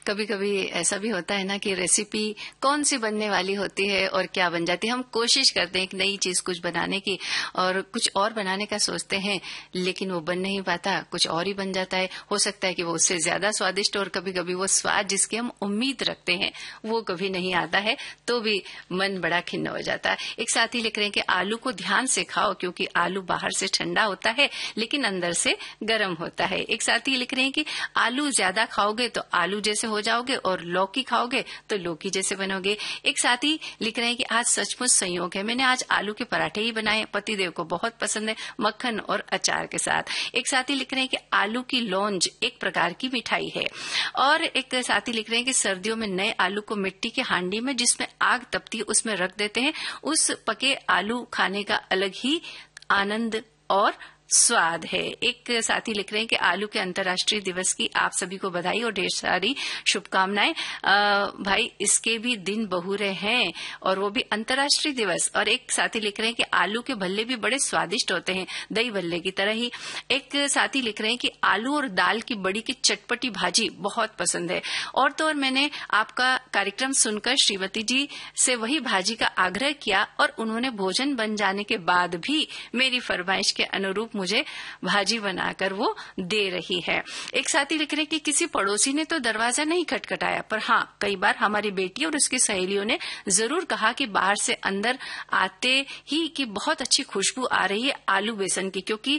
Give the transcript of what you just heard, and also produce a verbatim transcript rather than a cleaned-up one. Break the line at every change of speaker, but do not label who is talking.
कभी कभी ऐसा भी होता है ना कि रेसिपी कौन सी बनने वाली होती है और क्या बन जाती है। हम कोशिश करते हैं एक नई चीज कुछ बनाने की और कुछ और बनाने का सोचते हैं, लेकिन वो बन नहीं पाता, कुछ और ही बन जाता है। हो सकता है कि वो उससे ज्यादा स्वादिष्ट और कभी कभी वो स्वाद जिसकी हम उम्मीद रखते हैं वो कभी नहीं आता है, तो भी मन बड़ा खिन्न हो जाता है। एक साथी लिख रहे हैं कि आलू को ध्यान से खाओ क्योंकि आलू बाहर से ठंडा होता है लेकिन अंदर से गर्म होता है। एक साथी लिख रहे हैं कि आलू ज्यादा खाओगे तो आलू जैसे हो जाओगे और लौकी खाओगे तो लौकी जैसे बनोगे। एक साथी लिख रहे हैं कि आज सचमुच संयोग है, मैंने आज आलू के पराठे ही बनाए, पतिदेव को बहुत पसंद है, मक्खन और अचार के साथ। एक साथी लिख रहे हैं कि आलू की लौंज एक प्रकार की मिठाई है। और एक साथी लिख रहे हैं कि सर्दियों में नए आलू को मिट्टी के हांडी में जिसमें आग तपती है उसमें रख देते हैं, उस पके आलू खाने का अलग ही आनंद और स्वाद है। एक साथी लिख रहे हैं कि आलू के अंतर्राष्ट्रीय दिवस की आप सभी को बधाई और ढेर सारी शुभकामनाएं। भाई इसके भी दिन बहुरे हैं और वो भी अंतर्राष्ट्रीय दिवस। और एक साथी लिख रहे हैं कि आलू के भल्ले भी बड़े स्वादिष्ट होते हैं, दही भल्ले की तरह ही। एक साथी लिख रहे हैं कि आलू और दाल की बड़ी की चटपटी भाजी बहुत पसंद है। और तो और मैंने आपका कार्यक्रम सुनकर श्रीमती जी से वही भाजी का आग्रह किया और उन्होंने भोजन बन जाने के बाद भी मेरी फरमाइश के अनुरूप मुझे भाजी बनाकर वो दे रही है। एक साथी लिख रहे हैं कि किसी पड़ोसी ने तो दरवाजा नहीं खटखटाया, पर हाँ कई बार हमारी बेटी और उसकी सहेलियों ने जरूर कहा कि बाहर से अंदर आते ही कि बहुत अच्छी खुशबू आ रही है आलू बेसन की, क्योंकि